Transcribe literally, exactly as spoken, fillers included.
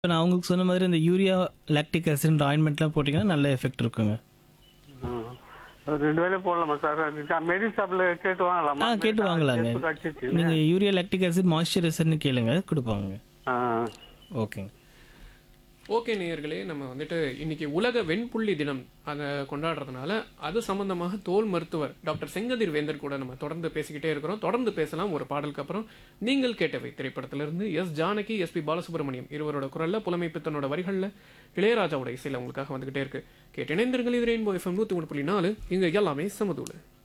இப்ப நான் உங்களுக்கு சொன்ன மாதிரி இந்த யூரியா, லாக்டிக் ஆசிட் ஆயின்மெண்ட்லாம் போட்டீங்கன்னா நல்ல எஃபெக்ட் இருக்குங்க. ம். அது ரெண்டு வேளையும் போடலாமா சார்? மெடிக்கல் ஷாப்ல கேட்டு ஆ வாங்கலாமா? கேட்டு வாங்கலாங்க. Facebook அடிச்சிச்சுன்னு. நீங்க யூரியா, லாக்டிக் ஆசிட் மாய்ஸ்சரைசர்னு கேளுங்க, குடுப்பாங்க. ஆ. ஓகேங்க. ஓகே நேயர்களே, நம்ம வந்துட்டு இன்னைக்கு உலக வெண்புள்ளி தினம் அதை கொண்டாடுறதுனால அது சம்பந்தமாக தோல் மருத்துவர் டாக்டர் செங்கதிர் வேந்தர் கூட நம்ம தொடர்ந்து பேசிக்கிட்டே இருக்கிறோம். தொடர்ந்து பேசலாம் ஒரு பாடலுக்கு அப்புறம். நீங்கள் கேட்டவை திரைப்படத்திலிருந்து S Janaki, S B Balasubramaniam இருவரோட குரல்ல, புலமை பித்தனோட வரிகள்ல, இளையராஜாவோட இசையில உங்களுக்காக வந்துகிட்டே இருக்கு. கேட்டு இணைந்திருங்கள். இது ரெயின்போ எஃப்எம் நூத்தி ஒன்று புள்ளி நாலு. இங்க எல்லாமே சமதூளு.